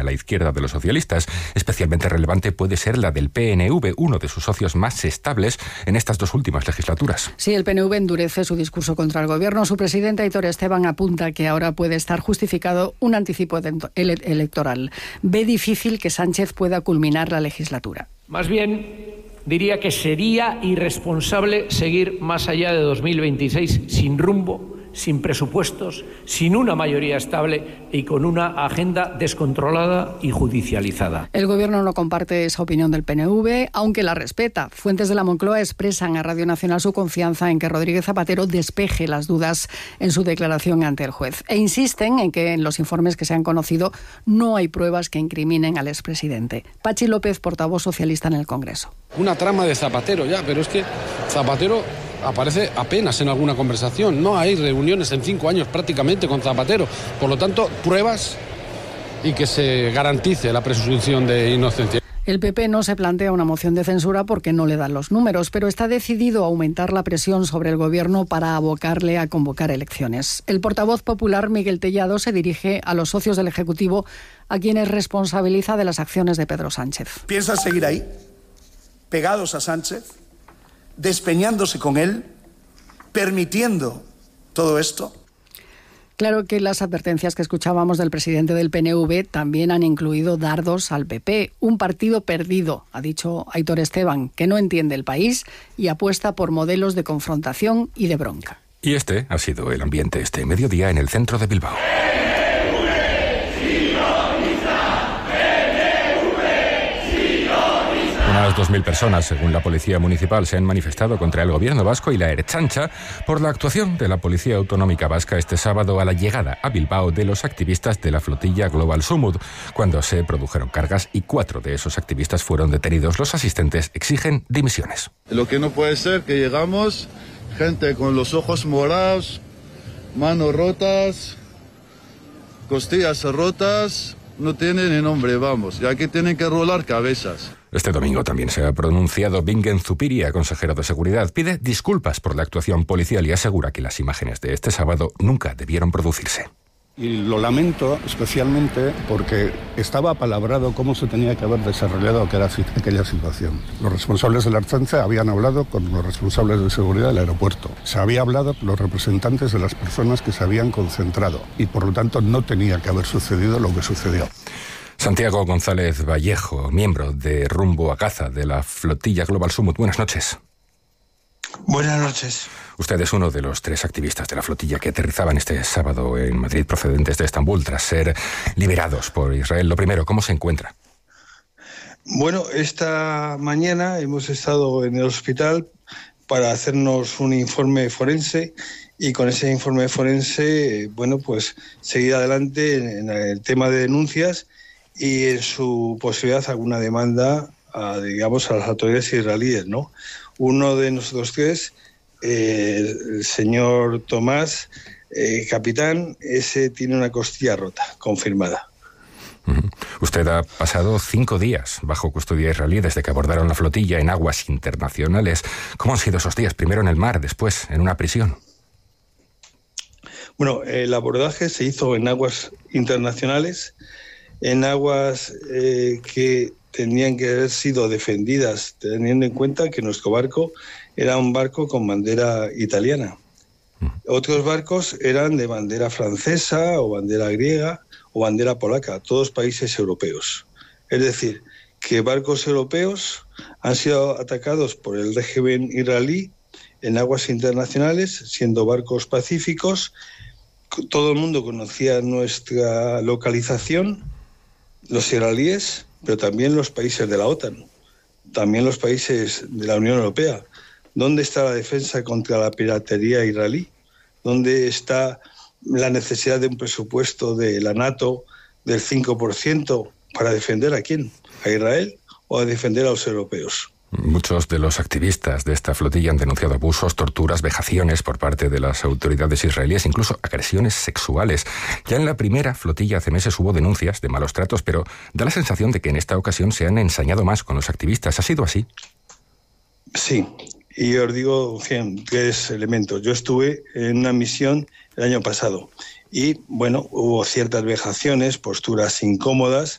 a la izquierda de los socialistas. Especialmente relevante puede ser la del PNV, uno de sus socios más estables en estas dos últimas legislaturas. Sí, el PNV endurece su discurso contra el gobierno. Su presidente, Aitor Esteban, apunta que ahora puede estar justificado un anticipo electoral. Ve difícil que Sánchez pueda culminar la legislatura. Más bien, diría que sería irresponsable seguir más allá de 2026 sin rumbo, sin presupuestos, sin una mayoría estable y con una agenda descontrolada y judicializada. El gobierno no comparte esa opinión del PNV, aunque la respeta. Fuentes de la Moncloa expresan a Radio Nacional su confianza en que Rodríguez Zapatero despeje las dudas en su declaración ante el juez e insisten en que en los informes que se han conocido no hay pruebas que incriminen al expresidente. Pachi López, portavoz socialista en el Congreso. Una trama de Zapatero ya, pero es que Zapatero aparece apenas en alguna conversación. No hay reuniones en 5 años prácticamente con Zapatero. Por lo tanto, pruebas y que se garantice la presunción de inocencia. El PP no se plantea una moción de censura porque no le dan los números, pero está decidido a aumentar la presión sobre el gobierno para abocarle a convocar elecciones. El portavoz popular, Miguel Tellado, se dirige a los socios del Ejecutivo, a quienes responsabiliza de las acciones de Pedro Sánchez. ¿Piensan seguir ahí, pegados a Sánchez, despeñándose con él, permitiendo todo esto? Claro que las advertencias que escuchábamos del presidente del PNV también han incluido dardos al PP. Un partido perdido, ha dicho Aitor Esteban, que no entiende el país y apuesta por modelos de confrontación y de bronca. Y este ha sido el ambiente este mediodía en el centro de Bilbao. Unas 2.000 personas, según la Policía Municipal, se han manifestado contra el Gobierno vasco y la Ertzaintza por la actuación de la Policía Autonómica Vasca este sábado a la llegada a Bilbao de los activistas de la flotilla Global Sumud, cuando se produjeron cargas y 4 de esos activistas fueron detenidos. Los asistentes exigen dimisiones. Lo que no puede ser que llegamos, gente con los ojos morados, manos rotas, costillas rotas, no tienen ni nombre, vamos, y aquí tienen que rolar cabezas. Este domingo también se ha pronunciado Bingen Zupiria, consejero de Seguridad. Pide disculpas por la actuación policial y asegura que las imágenes de este sábado nunca debieron producirse. Y lo lamento especialmente porque estaba apalabrado cómo se tenía que haber desarrollado aquella situación. Los responsables de la Ertzaintza habían hablado con los responsables de seguridad del aeropuerto. Se había hablado con los representantes de las personas que se habían concentrado y por lo tanto no tenía que haber sucedido lo que sucedió. Santiago González Vallejo, miembro de Rumbo a Gaza de la flotilla Global Sumud. Buenas noches. Buenas noches. Usted es uno de los 3 activistas de la flotilla que aterrizaban este sábado en Madrid procedentes de Estambul tras ser liberados por Israel. Lo primero, ¿cómo se encuentra? Bueno, esta mañana hemos estado en el hospital para hacernos un informe forense y con ese informe forense, bueno, pues seguir adelante en el tema de denuncias y en su posibilidad alguna demanda a las autoridades israelíes, ¿no? Uno de nosotros 3, el señor Tomás, capitán, ese tiene una costilla rota, confirmada. Usted ha pasado 5 días bajo custodia israelí desde que abordaron la flotilla en aguas internacionales. ¿Cómo han sido esos días? Primero en el mar, después en una prisión. Bueno, el abordaje se hizo en aguas internacionales, en aguas que tenían que haber sido defendidas, teniendo en cuenta que nuestro barco era un barco con bandera italiana. Otros barcos eran de bandera francesa o bandera griega o bandera polaca, todos países europeos. Es decir, que barcos europeos han sido atacados por el régimen israelí en aguas internacionales, siendo barcos pacíficos. Todo el mundo conocía nuestra localización, los israelíes, pero también los países de la OTAN, también los países de la Unión Europea. ¿Dónde está la defensa contra la piratería israelí? ¿Dónde está la necesidad de un presupuesto de la NATO del 5% para defender a quién? ¿A Israel o a defender a los europeos? Muchos de los activistas de esta flotilla han denunciado abusos, torturas, vejaciones por parte de las autoridades israelíes, incluso agresiones sexuales. Ya en la primera flotilla hace meses hubo denuncias de malos tratos, pero da la sensación de que en esta ocasión se han ensañado más con los activistas. ¿Ha sido así? Sí, y os digo 3 elementos. Yo estuve en una misión el año pasado y, bueno, hubo ciertas vejaciones, posturas incómodas